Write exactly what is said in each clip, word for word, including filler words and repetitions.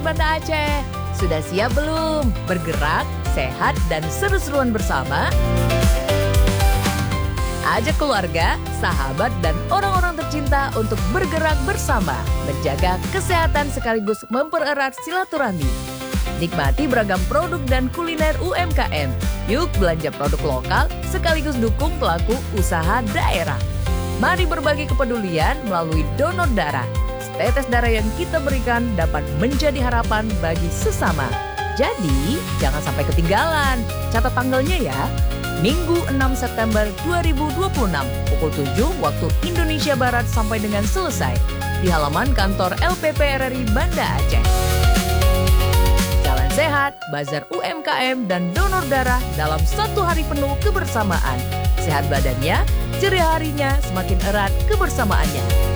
Banda Aceh. Sudah siap belum? Bergerak, sehat, dan seru-seruan bersama? Ajak keluarga, sahabat, dan orang-orang tercinta untuk bergerak bersama, menjaga kesehatan sekaligus mempererat silaturahmi. Nikmati beragam produk dan kuliner U M K M. Yuk belanja produk lokal sekaligus dukung pelaku usaha daerah. Mari berbagi kepedulian melalui donor darah. Setetes darah yang kita berikan dapat menjadi harapan bagi sesama. Jadi, jangan sampai ketinggalan. Catat tanggalnya ya. Minggu enam September dua ribu dua puluh enam, pukul tujuh waktu Indonesia Barat sampai dengan selesai. Di halaman kantor L P P R R I Banda Aceh. Jalan sehat, bazar U M K M, dan donor darah dalam satu hari penuh kebersamaan. Sehat badannya, ceria harinya, semakin erat kebersamaannya.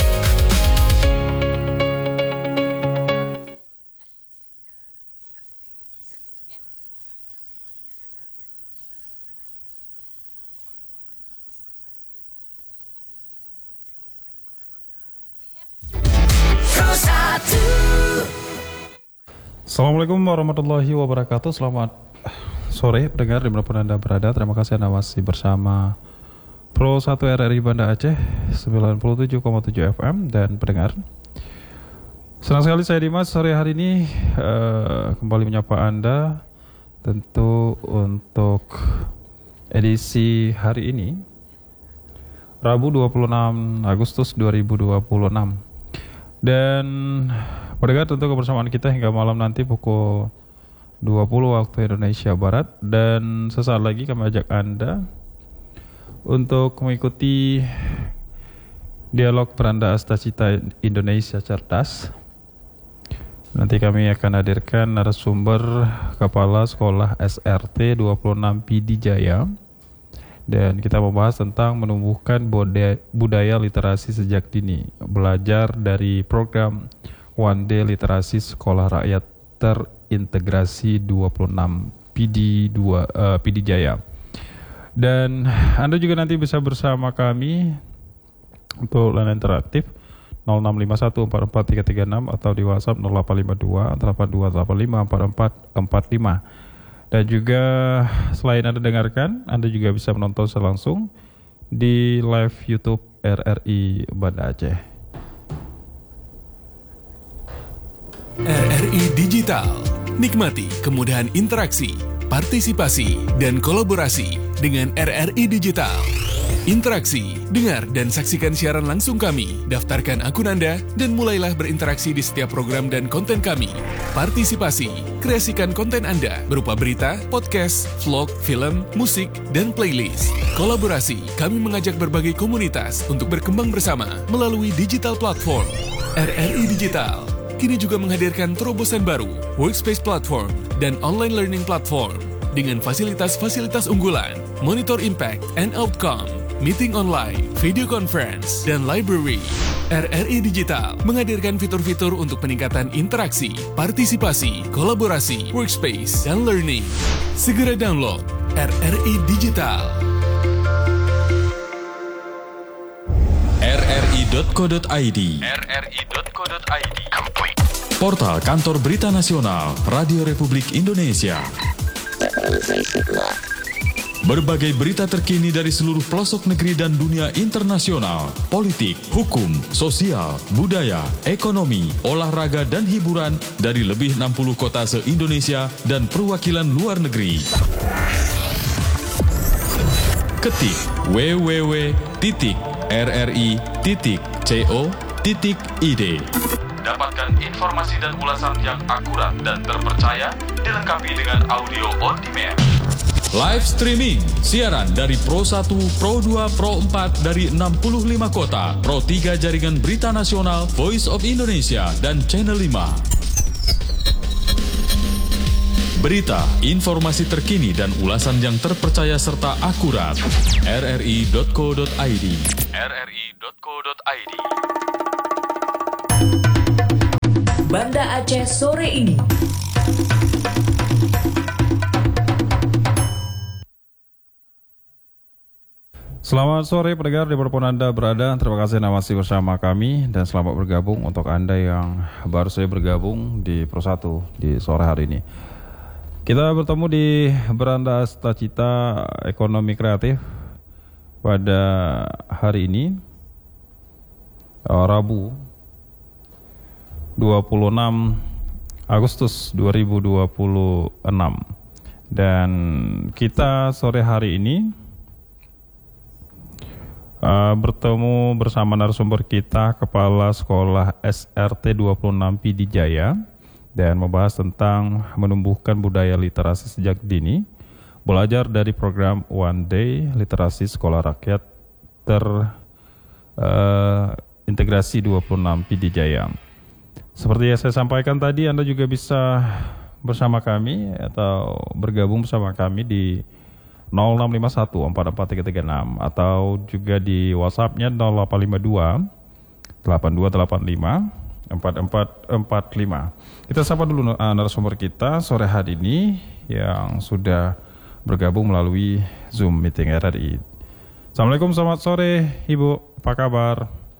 Assalamualaikum warahmatullahi wabarakatuh. Selamat sore pendengar dimanapun Anda berada. Terima kasih Anda masih bersama Pro satu R R I Banda Aceh sembilan puluh tujuh koma tujuh F M. Dan pendengar, senang sekali saya Dimas sore hari ini uh, kembali menyapa Anda, tentu untuk edisi hari ini Rabu dua puluh enam Agustus dua ribu dua puluh enam. Dan pendengar, tentu kebersamaan kita hingga malam nanti pukul dua puluh waktu Indonesia Barat. Dan sesaat lagi kami ajak Anda untuk mengikuti dialog Beranda Astacita Indonesia Cerdas. Nanti kami akan hadirkan narasumber Kepala Sekolah S R T dua puluh enam Pidijaya. Dan kita membahas tentang menumbuhkan budaya, budaya literasi sejak dini. Belajar dari program One Day Literasi Sekolah Rakyat Terintegrasi dua puluh enam P D dua, uh, Pidijaya. Dan Anda juga nanti bisa bersama kami untuk layanan interaktif nol enam lima satu empat empat tiga tiga enam atau di WhatsApp nol delapan lima dua delapan dua delapan lima empat empat empat lima. Dan juga selain Anda dengarkan, Anda juga bisa menonton selangsung di live YouTube R R I Banda Aceh. R R I Digital. Nikmati kemudahan interaksi, partisipasi, dan kolaborasi dengan R R I Digital. Interaksi, dengar dan saksikan siaran langsung kami, daftarkan akun Anda, dan mulailah berinteraksi di setiap program dan konten kami. Partisipasi, kreasikan konten Anda berupa berita, podcast, vlog, film, musik, dan playlist. Kolaborasi, kami mengajak berbagai komunitas untuk berkembang bersama melalui digital platform. R R I Digital kini juga menghadirkan terobosan baru, workspace platform, dan online learning platform dengan fasilitas-fasilitas unggulan, monitor impact and outcome, meeting online, video conference, dan library. R R I Digital menghadirkan fitur-fitur untuk peningkatan interaksi, partisipasi, kolaborasi, workspace, dan learning. Segera download R R I Digital. R R I dot co dot I D R R I dot co dot I D Portal Kantor Berita Nasional Radio Republik Indonesia. Berbagai berita terkini dari seluruh pelosok negeri dan dunia internasional, politik, hukum, sosial, budaya, ekonomi, olahraga, dan hiburan dari lebih enam puluh kota se-Indonesia dan perwakilan luar negeri. Ketik w w w titik r r i titik co titik i d. Dapatkan informasi dan ulasan yang akurat dan terpercaya, dilengkapi dengan audio on demand. Live streaming, siaran dari Pro satu, Pro dua, Pro empat dari enam puluh lima kota, Pro tiga Jaringan Berita Nasional, Voice of Indonesia, dan Channel lima. Berita, informasi terkini dan ulasan yang terpercaya serta akurat. r r i dot co dot i d r r i dot co dot i d Banda Aceh sore ini. Selamat sore pendengar dimanapun Anda berada. Terima kasih Anda masih bersama kami dan selamat bergabung untuk Anda yang baru saja bergabung di Pro satu di sore hari ini. Kita bertemu di Beranda Cita-Cita Ekonomi Kreatif pada hari ini, Rabu dua puluh enam Agustus dua ribu dua puluh enam. Dan kita sore hari ini Uh, bertemu bersama narasumber kita, Kepala Sekolah S R T dua puluh enam Pidijaya, dan membahas tentang menumbuhkan budaya literasi sejak dini, belajar dari program One Day Literasi Sekolah Rakyat Terintegrasi uh, dua puluh enam Pidijaya. Seperti yang saya sampaikan tadi, Anda juga bisa bersama kami atau bergabung bersama kami di nol enam lima satu empat empat tiga tiga enam atau juga di WhatsApp-nya nol delapan lima dua delapan dua delapan lima empat empat empat lima. Kita sapa dulu uh, narasumber kita sore hari ini yang sudah bergabung melalui Zoom meeting R R I. Assalamualaikum, selamat sore Ibu, apa kabar?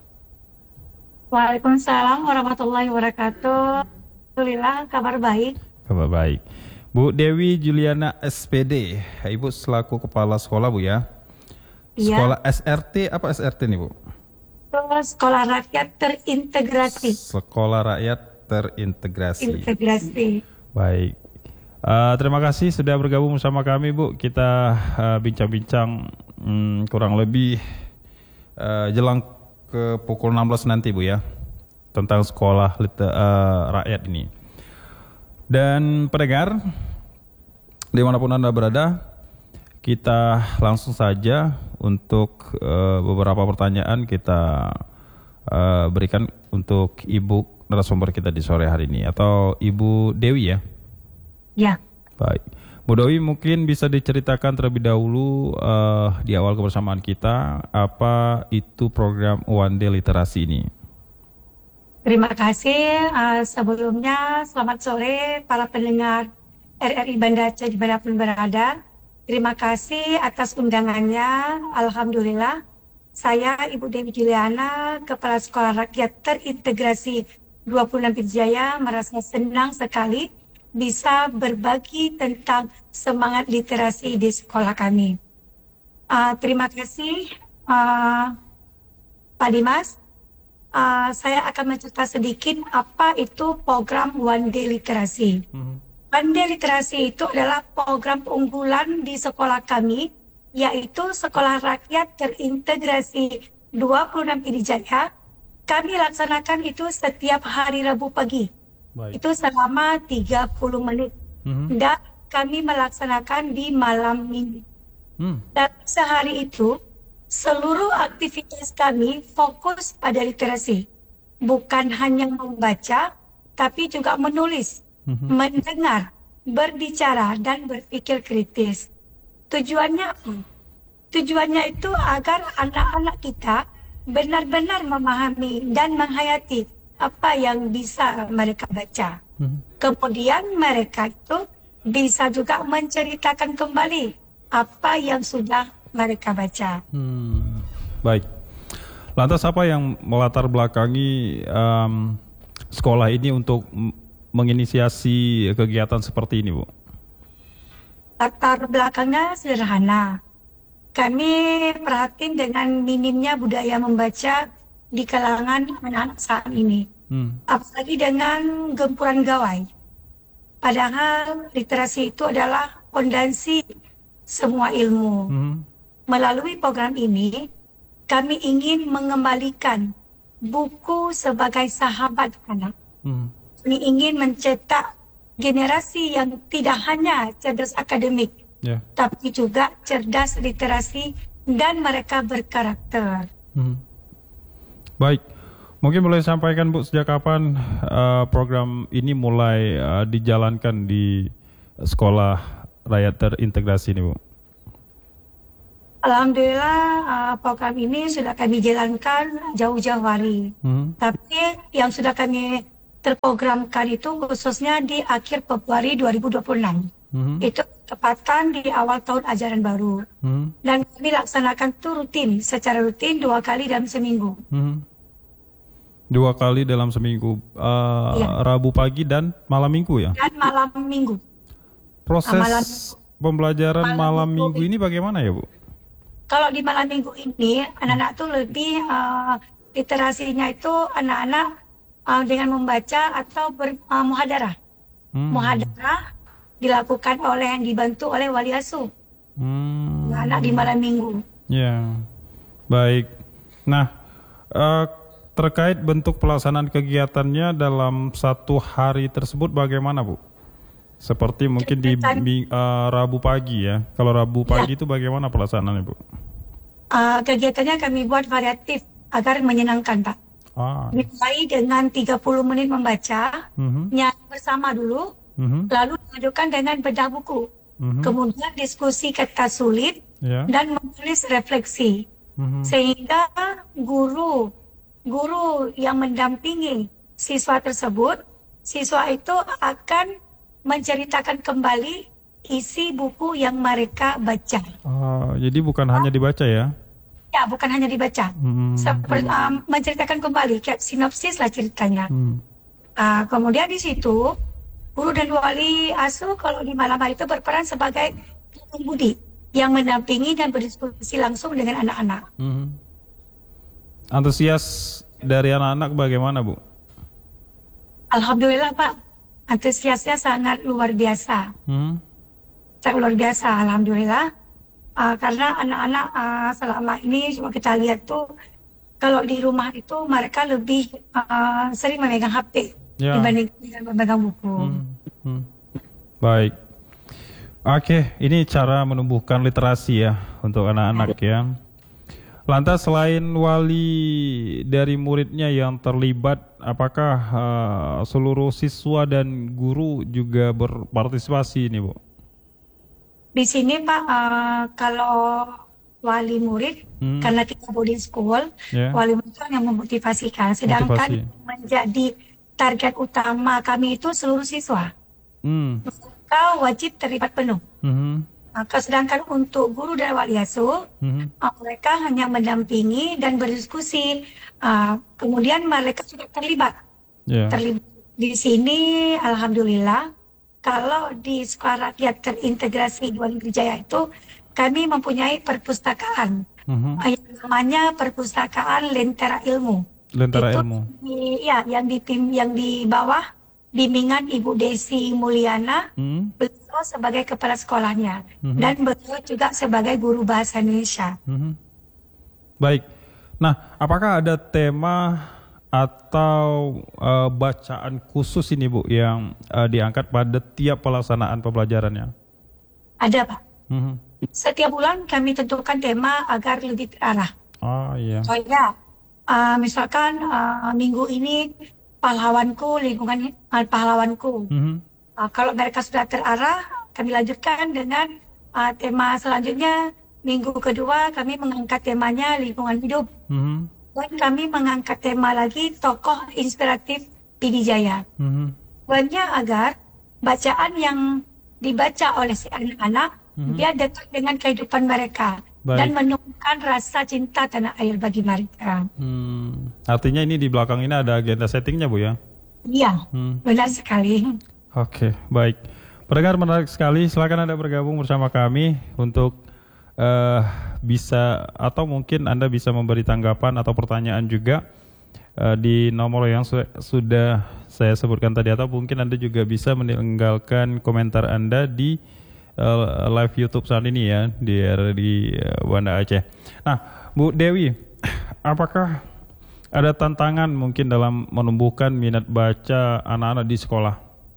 Waalaikumsalam warahmatullahi wabarakatuh. Alhamdulillah, kabar baik. Kabar baik. Bu Dewi Juliana S P D, Ibu selaku kepala sekolah Bu ya. Iya. Sekolah S R T, apa S R T nih Bu? Sekolah Rakyat Terintegrasi. Sekolah Rakyat Terintegrasi. Integrasi. Baik. Uh, terima kasih sudah bergabung bersama kami Bu. Kita uh, bincang-bincang hmm, kurang lebih uh, jelang ke pukul enam belas nanti Bu ya, tentang sekolah liter, uh, rakyat ini. Dan pendengar, dimanapun Anda berada, kita langsung saja untuk uh, beberapa pertanyaan kita uh, berikan untuk Ibu narasumber kita di sore hari ini, atau Ibu Dewi ya? Ya. Baik. Bu Dewi, mungkin bisa diceritakan terlebih dahulu uh, di awal kebersamaan kita, apa itu program One Day Literasi ini? Terima kasih. Uh, sebelumnya selamat sore para pendengar R R I Banda Aceh dimanapun berada. Terima kasih atas undangannya. Alhamdulillah, saya Ibu Dewi Juliana, Kepala Sekolah Rakyat Terintegrasi dua puluh enam Pidijaya, merasa senang sekali bisa berbagi tentang semangat literasi di sekolah kami. Uh, terima kasih uh, Pak Dimas. Uh, saya akan mencerita sedikit apa itu program One Day Literasi. Mm-hmm. One Day Literasi itu adalah program unggulan di sekolah kami, yaitu Sekolah Rakyat Terintegrasi dua puluh enam Pidijaya. Kami laksanakan itu setiap hari Rabu pagi. Baik. Itu selama tiga puluh menit. Mm-hmm. Dan kami melaksanakan di malam minggu. Mm. Dan sehari itu seluruh aktivitas kami fokus pada literasi. Bukan hanya membaca, tapi juga menulis, mm-hmm. mendengar, berbicara, dan berpikir kritis. Tujuannya apa? Tujuannya itu agar anak-anak kita benar-benar memahami dan menghayati apa yang bisa mereka baca. Mm-hmm. Kemudian mereka itu bisa juga menceritakan kembali apa yang sudah mereka baca. Hmm, baik. Lantas apa yang melatar belakangi um, sekolah ini untuk m- menginisiasi kegiatan seperti ini, Bu? Latar belakangnya sederhana. Kami perhatiin dengan minimnya budaya membaca di kalangan anak-anak saat ini. Hmm. Apalagi dengan gempuran gawai. Padahal literasi itu adalah fondasi semua ilmu. Hmm. Melalui program ini, kami ingin mengembalikan buku sebagai sahabat anak. Hmm. Kami ingin mencetak generasi yang tidak hanya cerdas akademik, yeah. tapi juga cerdas literasi dan mereka berkarakter. Hmm. Baik, mungkin boleh sampaikan Bu, sejak kapan uh, program ini mulai uh, dijalankan di Sekolah Rakyat Terintegrasi ini, Bu? Alhamdulillah uh, program ini sudah kami jalankan jauh-jauh hari. Hmm. Tapi yang sudah kami terprogramkan itu khususnya di akhir Februari dua ribu dua puluh enam. Hmm. Itu bertepatan di awal tahun ajaran baru. Hmm. Dan kami laksanakan itu rutin, secara rutin dua kali dalam seminggu. Hmm. Dua kali dalam seminggu, uh, Iya. Rabu pagi dan malam minggu ya. Dan malam minggu. Proses Ah, malam- pembelajaran malam, malam minggu minggu ini bagaimana ya Bu? Kalau di malam minggu ini, anak-anak tuh lebih uh, literasinya itu anak-anak uh, dengan membaca atau ber, uh, muhadarah. Hmm. Muhadarah dilakukan oleh yang dibantu oleh wali asuh. Hmm. Anak di malam minggu. Ya, baik. Nah, eh, terkait bentuk pelaksanaan kegiatannya dalam satu hari tersebut bagaimana Bu? Seperti mungkin di Kegiatan- mi- eh, Rabu pagi ya. Kalau Rabu pagi itu bagaimana pelaksanaannya Bu? Uh, kegiatannya kami buat variatif agar menyenangkan, Pak. Ah, Dimulai dengan tiga puluh menit membaca, mhm, nyanyi bersama dulu, mhm, lalu diadukan dengan bedah buku. mhm, Kemudian diskusi kata sulit ya, dan menulis refleksi. mhm, Sehingga guru guru yang mendampingi siswa tersebut, siswa itu akan menceritakan kembali isi buku yang mereka baca. Ah, jadi bukan hanya dibaca ya? Ya, bukan hanya dibaca. Hmm, Seperti um, menceritakan kembali, kayak sinopsis lah ceritanya. hmm, Ah, kemudian di situ guru dan wali asuh kalau di malam hari itu berperan sebagai pengemudi yang mendampingi dan berdiskusi langsung dengan anak-anak. mhm. Antusias dari anak-anak bagaimana Bu? Alhamdulillah Pak, antusiasnya sangat luar biasa, Hmm, sangat luar biasa. Alhamdulillah. Ah, karena anak-anak ah, selama ini cuma kita lihat tuh kalau di rumah itu mereka lebih ah, sering memegang H P Ya. dibanding dengan memegang buku. hmm, hmm. Baik. Oke, ini cara menumbuhkan literasi ya untuk anak-anak ya. Lantas selain wali dari muridnya yang terlibat, apakah eh, seluruh siswa dan guru juga berpartisipasi ini Bu? Di sini Pak, uh, kalau wali murid, Hmm. karena kita boarding school, Ya. wali murid itu yang memotivasikan. Sedangkan Motivasi. menjadi target utama kami itu seluruh siswa. Hmm. Mereka wajib terlibat penuh. Mhm. Maka sedangkan untuk guru dan wali asuh, Mhm. uh, mereka hanya mendampingi dan berdiskusi. Uh, kemudian mereka juga terlibat. Ya. Terlibat di sini, alhamdulillah. Kalau di sekolah rakyat terintegrasi Dua Negeri Jaya itu, kami mempunyai perpustakaan. Mhm. Yang namanya Perpustakaan Lentera Ilmu. Lentera Itu ilmu. Di, ya, yang di tim yang di bawah bimbingan Ibu Desi Mulyana, Hmm. beliau sebagai kepala sekolahnya, Mhm. dan beliau juga sebagai guru bahasa Indonesia. Mhm. Baik. Nah, apakah ada tema atau eh, bacaan khusus ini Bu yang eh, diangkat pada tiap pelaksanaan pembelajarannya? Ada Pak. Mhm. Setiap bulan kami tentukan tema agar lebih terarah. Oh iya. Contohnya, uh, misalkan uh, minggu ini pahlawanku, lingkungan uh, pahlawanku. Mhm. Uh, kalau mereka sudah terarah, kami lanjutkan dengan uh, tema selanjutnya. Minggu kedua kami mengangkat temanya lingkungan hidup. Mhm. Dan kami mengangkat tema lagi tokoh inspiratif P D Jaya. Mhm. Tujuannya agar bacaan yang dibaca oleh si anak-anak dia dekat dengan kehidupan mereka. Baik. Dan menumbuhkan rasa cinta tanah air bagi mereka. Hmm. Artinya ini di belakang ini ada agenda settingnya Bu ya? Iya, Hmm. benar sekali. Oke, baik. Pendengar menarik sekali, silakan Anda bergabung bersama kami untuk eh, bisa atau mungkin Anda bisa memberi tanggapan atau pertanyaan juga eh, di nomor yang su- sudah saya sebutkan tadi, atau mungkin Anda juga bisa meninggalkan komentar Anda di eh, live YouTube saat ini ya di R R I eh, Banda Aceh. Nah, Bu Dewi, apakah ada tantangan mungkin dalam menumbuhkan minat baca anak-anak di sekolah?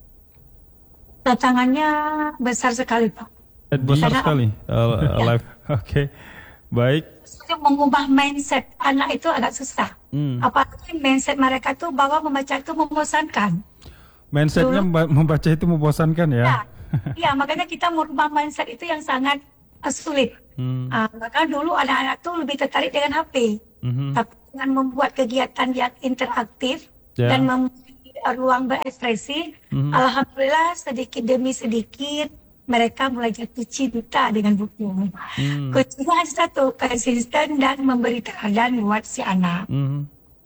Tantangannya besar sekali, Pak. Besar Karena- sekali uh, Ya. live. Oke, baik. Untuk mengubah mindset anak itu agak susah. Hmm. Apalagi mindset mereka tuh bahwa membaca itu membosankan. Mindsetnya memba- membaca itu membosankan ya. Ya, ya makanya kita merubah mindset itu yang sangat uh, sulit. Hmm. Ah, maka dulu anak-anak tuh lebih tertarik dengan H P. Mhm. Tapi dengan membuat kegiatan yang interaktif Ya. dan memberi ruang berekspresi, Mhm. alhamdulillah sedikit demi sedikit mereka mulai jatuh cinta dengan buku. Hmm. Kuncinya hanya satu, konsisten dan memberi teladan buat si anak. Hmm.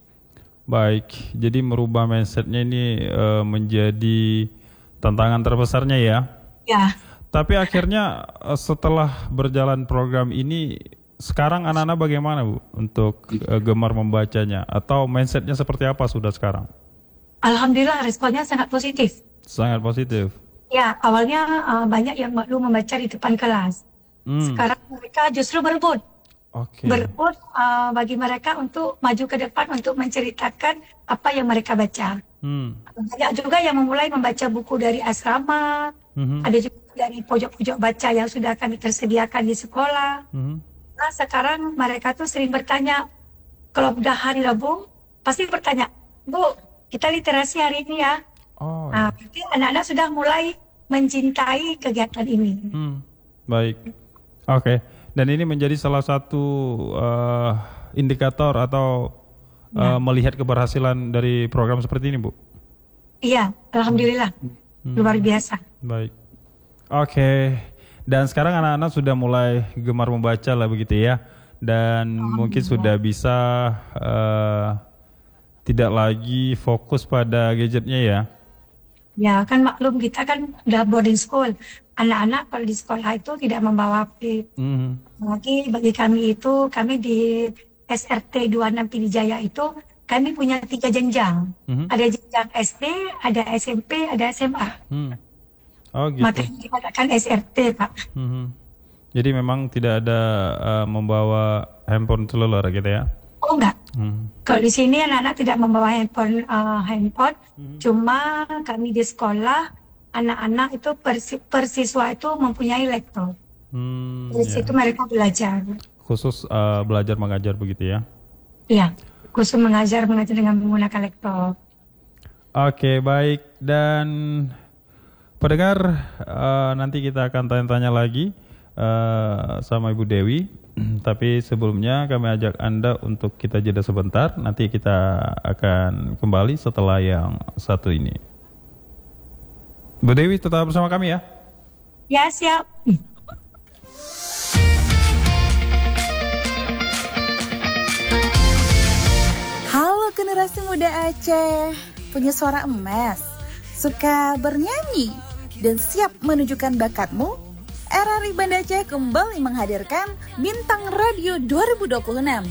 Baik, jadi merubah mindsetnya ini uh, menjadi tantangan terbesarnya ya. Ya. Tapi akhirnya uh, setelah berjalan program ini, sekarang anak-anak bagaimana Bu untuk uh, gemar membacanya? Atau mindsetnya seperti apa sudah sekarang? Alhamdulillah responnya sangat positif. Sangat positif. Ya, awalnya uh, banyak yang malu membaca di depan kelas. Hmm. Sekarang mereka justru berebut. Okay. Berebut uh, bagi mereka untuk maju ke depan untuk menceritakan apa yang mereka baca. Hmm. Banyak juga yang memulai membaca buku dari asrama. Hmm. Ada juga dari pojok-pojok baca yang sudah kami tersediakan di sekolah. Hmm. Nah, sekarang mereka tuh sering bertanya, kalau udah hari Rabu, pasti bertanya, Bu, kita literasi hari ini ya. Oh, nah, berarti anak-anak sudah mulai mencintai kegiatan ini. Hmm, baik, oke. Okay. Dan ini menjadi salah satu uh, indikator atau uh, ya. melihat keberhasilan dari program seperti ini, Bu. Iya, alhamdulillah, hmm. luar biasa. Baik, oke. Okay. Dan sekarang anak-anak sudah mulai gemar membaca lah begitu ya, dan oh, mungkin ya. sudah bisa uh, tidak lagi fokus pada gadgetnya ya. Ya kan maklum kita kan udah boarding school. Anak-anak kalau di sekolah itu tidak membawa H P. Mm-hmm. Lagi bagi kami itu, kami di S R T dua puluh enam Pidijaya itu, kami punya tiga jenjang. Mm-hmm. Ada jenjang S D, ada S M P, ada S M A. Mm. Oh gitu. Makanya dikatakan S R T Pak. Mm-hmm. Jadi memang tidak ada uh, membawa handphone seluler gitu ya? Oh enggak. Hmm. Kalau di sini anak-anak tidak membawa handphone, uh, handphone. Hmm. Cuma kami di sekolah anak-anak itu persi- persiswa itu mempunyai laptop. Hmm, Dari ya. situ mereka belajar. Khusus uh, belajar mengajar begitu ya? Iya, khusus mengajar mengajar dengan menggunakan laptop. Oke, baik. Dan pendengar, uh, nanti kita akan tanya-tanya lagi uh, sama Ibu Dewi. Tapi sebelumnya kami ajak Anda untuk kita jeda sebentar. Nanti kita akan kembali setelah yang satu ini. Bu Dewi tetap bersama kami ya. Ya, siap. Halo generasi muda Aceh, punya suara emas, suka bernyanyi, dan siap menunjukkan bakatmu? R R I Banda Aceh kembali menghadirkan Bintang Radio dua ribu dua puluh enam.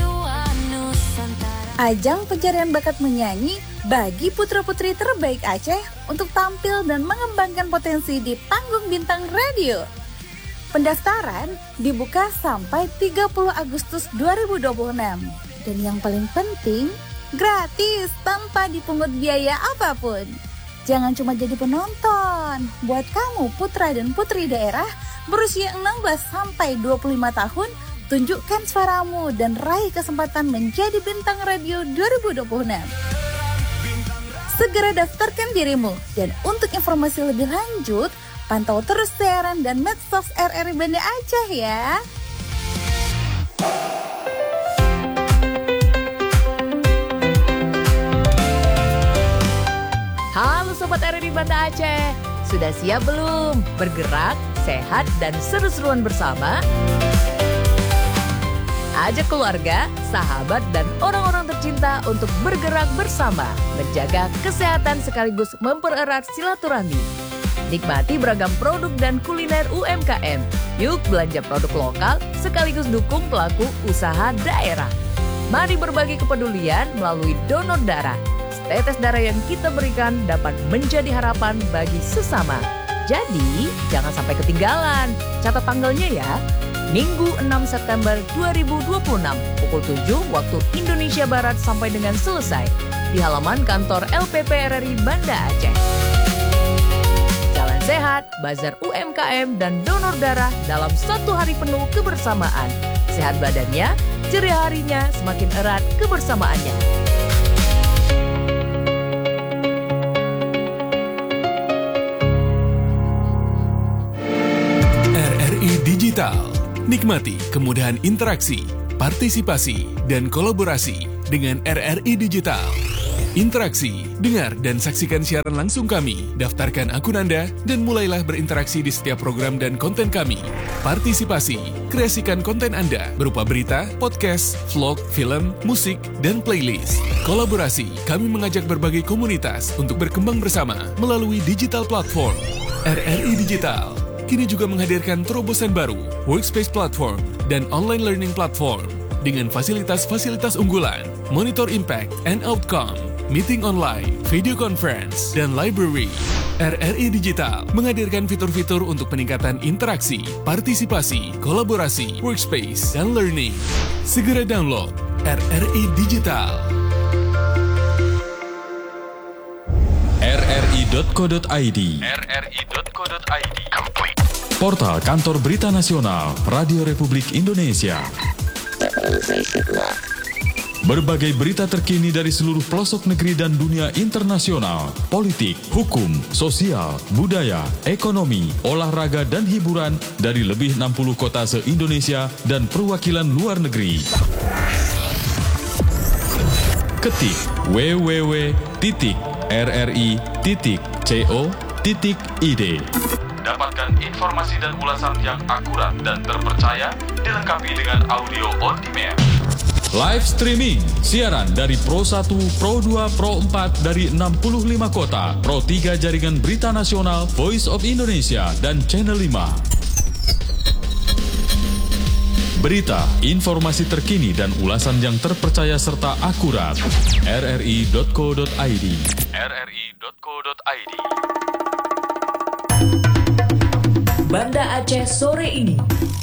Ajang pencarian bakat menyanyi bagi putra-putri terbaik Aceh untuk tampil dan mengembangkan potensi di panggung Bintang Radio. Pendaftaran dibuka sampai tiga puluh Agustus dua ribu dua puluh enam. Dan yang paling penting, gratis tanpa dipungut biaya apapun. Jangan cuma jadi penonton. Buat kamu putra dan putri daerah berusia enam belas sampai dua puluh lima tahun, tunjukkan suaramu dan raih kesempatan menjadi Bintang Radio dua ribu dua puluh enam. Segera daftarkan dirimu, dan untuk informasi lebih lanjut, pantau terus siaran dan medsos R R I Banda Aceh ya. Halo Sobat R R I Banda Aceh, sudah siap belum bergerak, sehat, dan seru-seruan bersama? Ajak keluarga, sahabat, dan orang-orang tercinta untuk bergerak bersama, menjaga kesehatan sekaligus mempererat silaturahmi. Nikmati beragam produk dan kuliner U M K M. Yuk belanja produk lokal sekaligus dukung pelaku usaha daerah. Mari berbagi kepedulian melalui donor darah. Tetes darah yang kita berikan dapat menjadi harapan bagi sesama. Jadi, jangan sampai ketinggalan. Catat tanggalnya ya. Minggu enam September dua ribu dua puluh enam, pukul tujuh waktu Indonesia Barat sampai dengan selesai. Di halaman kantor L P P R R I Banda Aceh. Jalan sehat, bazar U M K M, dan donor darah dalam satu hari penuh kebersamaan. Sehat badannya, ceria harinya, semakin erat kebersamaannya. Digital. Nikmati kemudahan interaksi, partisipasi, dan kolaborasi dengan R R I Digital. Interaksi, dengar dan saksikan siaran langsung kami. Daftarkan akun Anda dan mulailah berinteraksi di setiap program dan konten kami. Partisipasi, kreasikan konten Anda berupa berita, podcast, vlog, film, musik, dan playlist. Kolaborasi, kami mengajak berbagai komunitas untuk berkembang bersama melalui digital platform. R R I Digital kini juga menghadirkan terobosan baru, workspace platform, dan online learning platform dengan fasilitas-fasilitas unggulan, monitor impact and outcome, meeting online, video conference, dan library. R R I Digital menghadirkan fitur-fitur untuk peningkatan interaksi, partisipasi, kolaborasi, workspace, dan learning. Segera download R R I Digital. r r i dot co dot i d r r i dot co dot i d Portal Kantor Berita Nasional Radio Republik Indonesia. Berbagai berita terkini dari seluruh pelosok negeri dan dunia internasional, politik, hukum, sosial, budaya, ekonomi, olahraga, dan hiburan dari lebih enam puluh kota se-Indonesia dan perwakilan luar negeri. Ketik w w w titik r r i titik co titik i d. Dapatkan informasi dan ulasan yang akurat dan terpercaya, dilengkapi dengan audio on demand. Live streaming, siaran dari Pro satu, Pro dua, Pro empat dari enam puluh lima kota, Pro tiga Jaringan Berita Nasional, Voice of Indonesia, dan Channel lima. Berita, informasi terkini dan ulasan yang terpercaya serta akurat. r r i dot co dot i d r r i dot co dot i d Banda Aceh sore ini.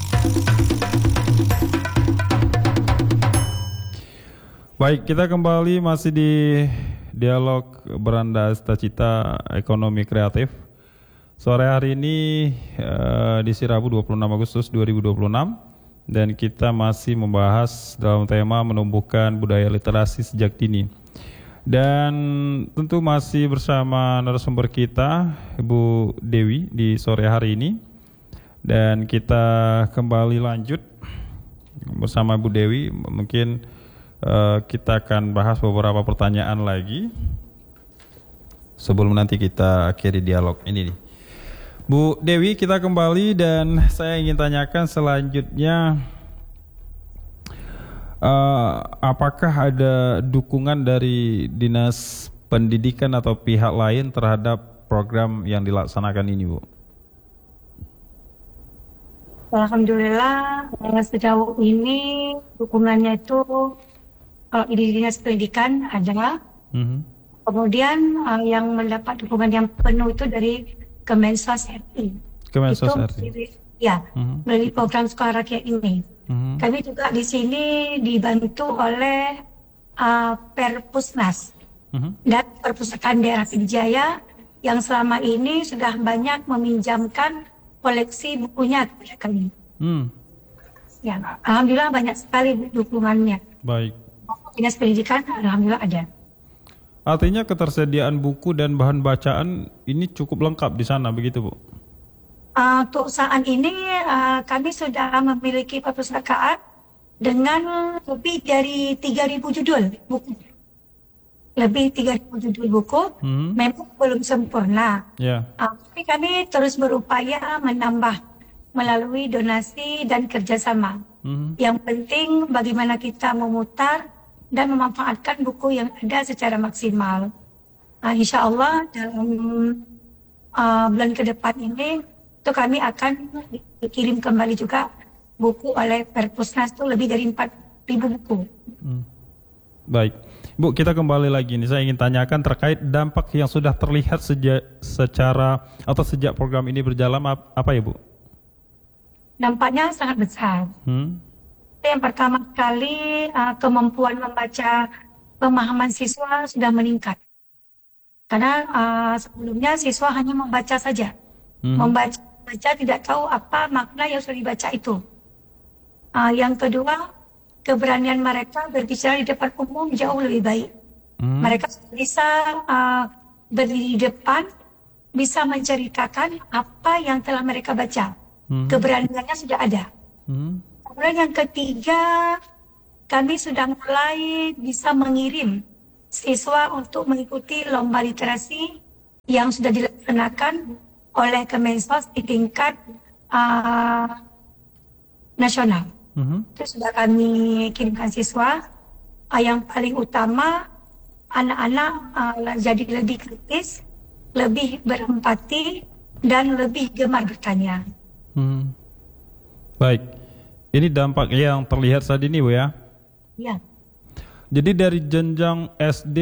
Baik, kita kembali masih di dialog Beranda Cita-Cita Ekonomi Kreatif. Sore hari ini uh, di Rabu dua puluh enam Agustus dua ribu dua puluh enam dan kita masih membahas dalam tema menumbuhkan budaya literasi sejak dini. Dan tentu masih bersama narasumber kita Ibu Dewi di sore hari ini. Dan kita kembali lanjut bersama Bu Dewi. Mungkin uh, kita akan bahas beberapa pertanyaan lagi sebelum nanti kita akhiri dialog ini. Bu Dewi, kita kembali dan saya ingin tanyakan selanjutnya, uh, apakah ada dukungan dari Dinas Pendidikan atau pihak lain terhadap program yang dilaksanakan ini, Bu? Alhamdulillah sejauh ini dukungannya itu kalau di Dinas Pendidikan ada, mm-hmm. kemudian uh, yang mendapat dukungan yang penuh itu dari Kemensos R I. Kemensos itu, R I. Ya, mm-hmm. melalui program Sekolah Rakyat ini. Mm-hmm. Kami juga di sini dibantu oleh uh, Perpusnas mm-hmm. dan Perpustakaan Daerah Pidijaya yang selama ini sudah banyak meminjamkan koleksi bukunya kepada kami. Hmm. Ya, alhamdulillah banyak sekali dukungannya. Baik. Dinas Pendidikan alhamdulillah ada. Artinya ketersediaan buku dan bahan bacaan ini cukup lengkap di sana, begitu, Bu? Uh, untuk saat ini uh, kami sudah memiliki perpustakaan dengan lebih dari tiga ribu judul buku. Lebih tiga ribu judul buku, hmm. memang belum sempurna. Yeah. Uh, tapi kami terus berupaya menambah melalui donasi dan kerjasama. Hmm. Yang penting bagaimana kita memutar dan memanfaatkan buku yang ada secara maksimal. Uh, insya Allah dalam uh, bulan ke depan ini, itu kami akan dikirim kembali juga buku oleh Perpusnas itu lebih dari empat ribu buku. Hmm. Baik. Bu, kita kembali lagi nih. Saya ingin tanyakan terkait dampak yang sudah terlihat sejak secara atau sejak program ini berjalan, apa ya, Bu? Dampaknya sangat besar. Hmm. Yang pertama sekali uh, kemampuan membaca pemahaman siswa sudah meningkat. Karena uh, sebelumnya siswa hanya membaca saja, hmm. membaca, membaca tidak tahu apa makna yang sudah dibaca itu. Uh, yang kedua, keberanian mereka berbicara di depan umum jauh lebih baik. Hmm. Mereka bisa uh, berdiri di depan, bisa menceritakan apa yang telah mereka baca. Hmm. Keberaniannya sudah ada. Hmm. Kemudian yang ketiga, kami sudah mulai bisa mengirim siswa untuk mengikuti lomba literasi yang sudah dilaksanakan oleh Kemensos di tingkat uh, nasional. Mm-hmm. Itu sudah kami kirimkan siswa. Uh, yang paling utama, anak-anak uh, jadi lebih kritis, lebih berempati, dan lebih gemar bertanya. Hmm. Baik, ini dampak yang terlihat saat ini, Bu ya? Ya. Jadi dari jenjang S D,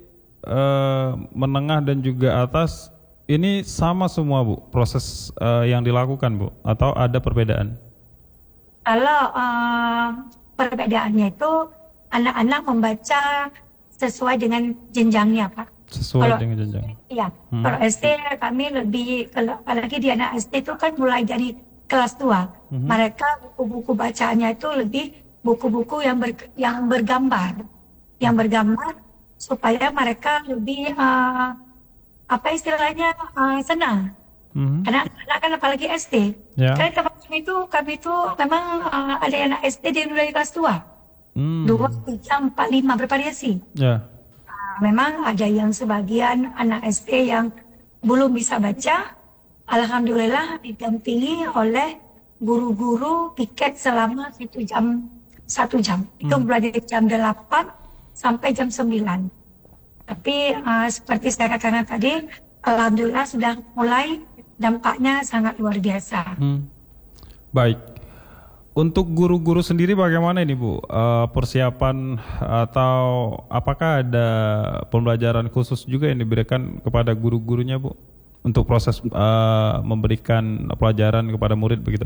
uh, menengah dan juga atas, ini sama semua, Bu, proses uh, yang dilakukan, Bu? Atau ada perbedaan? Kalau uh, perbedaannya itu anak-anak membaca sesuai dengan jenjangnya, Pak. Sesuai kalau, dengan jenjang. Iya. Hmm. Kalau S D kami lebih, kalau apalagi di anak S D itu kan mulai dari kelas dua. Hmm. Mereka buku-buku bacaannya itu lebih buku-buku yang ber, yang bergambar, yang bergambar supaya mereka lebih uh, apa istilahnya uh, senang. Hmm. Karena anak kan apalagi S D. Yeah. Karena kami itu kami itu memang uh, ada anak S D dari kelas dua. Hmm. Dua, tiga, empat, lima bervariasi. Yeah. Memang ada yang sebagian anak S D yang belum bisa baca, alhamdulillah didampingi oleh guru-guru piket selama satu jam, satu jam. Hmm. Itu mulai dari jam delapan sampai jam sembilan. Tapi uh, seperti saya katakan tadi, alhamdulillah sudah mulai dampaknya sangat luar biasa. Hmm. Baik. Untuk guru-guru sendiri bagaimana ini, Bu? Uh, persiapan atau apakah ada pembelajaran khusus juga yang diberikan kepada guru-gurunya, Bu? Untuk proses uh, memberikan pelajaran kepada murid begitu?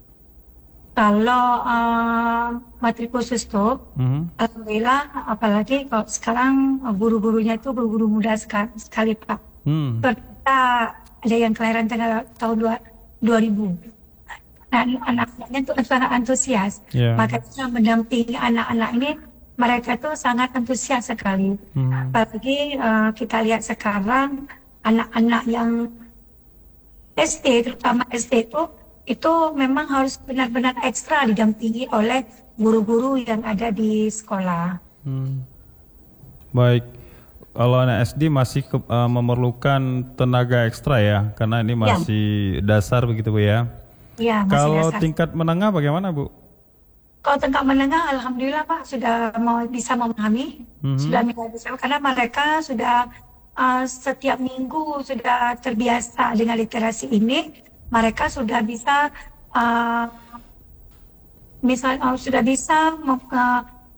Kalau uh, materi khusus tuh, mm-hmm. alhamdulillah, apalagi kalau sekarang guru-gurunya itu guru-guru muda sekali, sekali Pak. Hmm. Kita ada yang kelahiran tahun dua ribu. Dan anak-anaknya itu sangat antusias. Yeah. Makanya mendampingi anak-anak ini, mereka itu sangat antusias sekali. Hmm. Apalagi uh, kita lihat sekarang anak-anak yang S D, terutama S D itu, itu memang harus benar-benar ekstra didampingi oleh guru-guru yang ada di sekolah. Hmm. Baik, kalau anak S D masih ke, uh, memerlukan tenaga ekstra ya, karena ini masih ya. dasar begitu, Bu ya? Ya, kalau dasar. Tingkat menengah bagaimana, Bu? Kalau tingkat menengah, alhamdulillah Pak sudah mau bisa memahami, mm-hmm. sudah bisa karena mereka sudah uh, setiap minggu sudah terbiasa dengan literasi ini, mereka sudah bisa, uh, misal uh, sudah bisa, uh,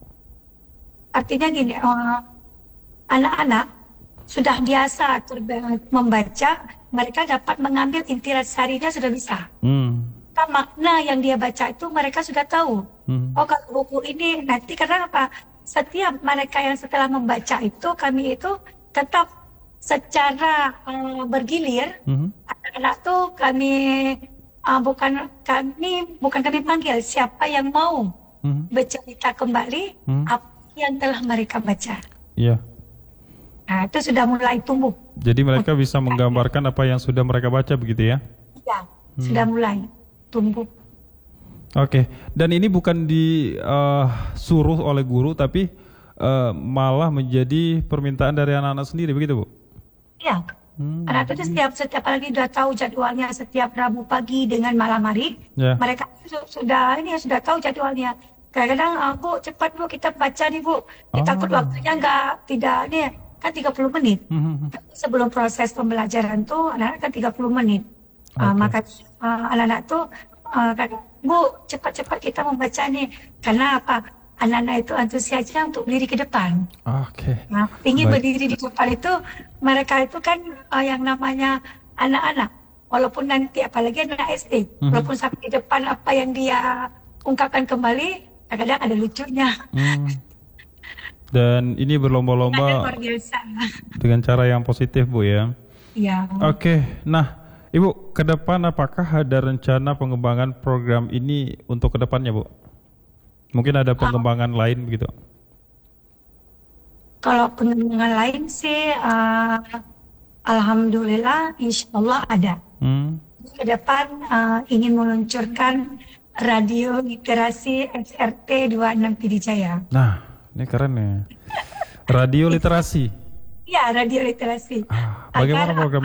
artinya gini, uh, anak-anak sudah biasa terbiasa membaca. Mereka dapat mengambil intisarinya sudah bisa. Hmm. Makna yang dia baca itu mereka sudah tahu. Hmm. Oh kalau buku ini nanti karena apa? Setiap mereka yang setelah membaca itu kami itu tetap secara uh, bergilir. Hmm. Anak-anak tuh kami uh, bukan kami bukan kami panggil siapa yang mau hmm. bercerita kembali hmm. apa yang telah mereka baca. Iya. Yeah. Nah, itu sudah mulai tumbuh. Jadi mereka bisa menggambarkan apa yang sudah mereka baca begitu ya? Iya, hmm. sudah mulai tumbuh. Oke, dan ini bukan disuruh uh, oleh guru, tapi uh, malah menjadi permintaan dari anak-anak sendiri begitu, Bu? Iya. Hmm. Anak itu setiap setiap lagi sudah tahu jadwalnya setiap Rabu pagi dengan malam hari. Yeah. Mereka sudah ini sudah tahu jadwalnya. Kadang-kadang, uh, Bu cepat Bu kita baca nih Bu. Kita oh. takut waktunya enggak tidak nih. Kan tiga puluh menit. Mm-hmm. Sebelum proses pembelajaran tuh anak-anak kan tiga puluh menit. Okay. Uh, maka uh, anak-anak tuh uh, kan, Bu cepat-cepat kita membaca nih. Karena apa? Anak-anak itu antusiasnya untuk berdiri ke depan. Oke. Okay. Nah, ingin Baik. berdiri di depan itu mereka itu kan uh, yang namanya anak-anak. Walaupun nanti apalagi anak S D, mm-hmm. walaupun sampai di depan apa yang dia ungkapkan kembali, kadang-kadang ada lucunya. Mm. Dan ini berlomba-lomba dengan cara yang positif, Bu ya. Iya. Oke, nah Ibu, ke depan apakah ada rencana pengembangan program ini untuk ke depannya, Bu? Mungkin ada pengembangan uh, lain begitu? Kalau pengembangan lain sih, uh, alhamdulillah, insya Allah ada. Hmm. Ke depan uh, ingin meluncurkan radio literasi S R T dua puluh enam Pidijaya. Nah. Ini keren ya. Radio literasi. Ya, radio literasi. Ah, bagaimana Agar program